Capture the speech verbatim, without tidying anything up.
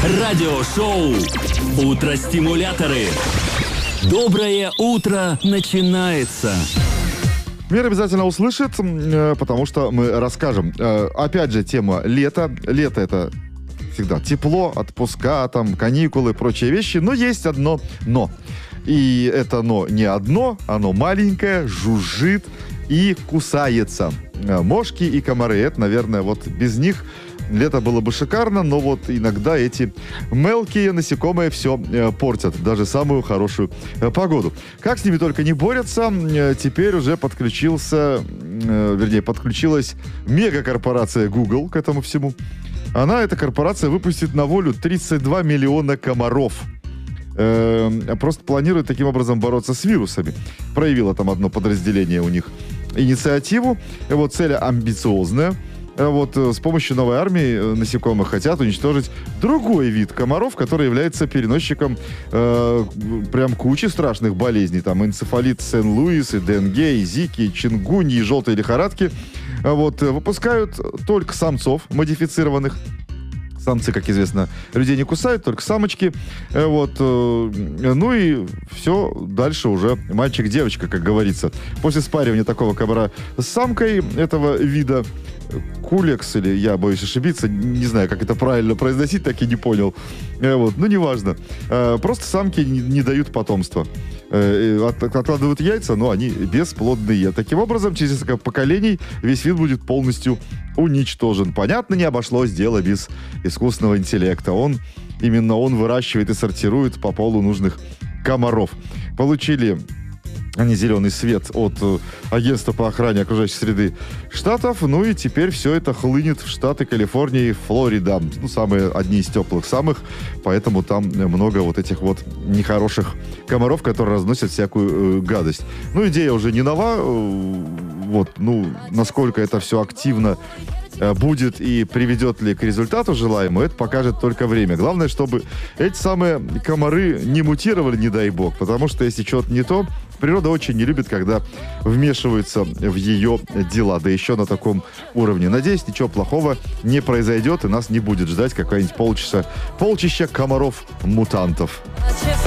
Радиошоу «Утро-стимуляторы». Доброе утро начинается. Мир обязательно услышит, потому что мы расскажем. Опять же, тема лета. Лето — это всегда тепло, отпуска, там, каникулы и прочие вещи. Но есть одно «но». И это «но» не одно, оно маленькое, жужжит и кусается. Мошки и комары. Это, наверное, вот без них лето было бы шикарно, но вот иногда эти мелкие насекомые все э, портят, даже самую хорошую э, погоду. Как с ними только не борются, э, теперь уже подключился, э, вернее, подключилась мегакорпорация Google к этому всему. Она, эта корпорация, выпустит на волю тридцать два миллиона комаров. Э, просто планирует таким образом бороться с вирусами. Проявило там одно подразделение у них инициативу. Вот цель амбициозная. Вот с помощью новой армии насекомых хотят уничтожить другой вид комаров, который является переносчиком э, прям кучи страшных болезней. Там энцефалит Сен-Луис, и денге, и зики, и чингуньи, и желтые лихорадки. Вот, выпускают только самцов модифицированных. Самцы, как известно, людей не кусают, только самочки. Вот. Ну и все, дальше уже мальчик-девочка, как говорится. После спаривания такого комара с самкой этого вида, кулекс, или я боюсь ошибиться, не знаю, как это правильно произносить, так и не понял. Вот. Ну, неважно. Просто самки не, не дают потомства. От, откладывают яйца, но они бесплодные. Таким образом, через несколько поколений весь вид будет полностью уничтожен. Понятно, не обошлось дело без искусственного интеллекта. Он, именно он выращивает и сортирует по полу нужных комаров. Получили они зеленый свет от э, Агентства по охране окружающей среды штатов. Ну и теперь все это хлынет в штаты Калифорния и Флорида. Ну, самые, одни из теплых самых. Поэтому там много вот этих вот нехороших комаров, которые разносят всякую э, гадость. Ну, идея уже не нова. Э, вот, ну, насколько это все активно э, будет и приведет ли к результату желаемому, это покажет только время. Главное, чтобы эти самые комары не мутировали, не дай бог. Потому что если что-то не то, природа очень не любит, когда вмешиваются в ее дела, да еще на таком уровне. Надеюсь, ничего плохого не произойдет, и нас не будет ждать какая-нибудь полчища, полчища комаров-мутантов.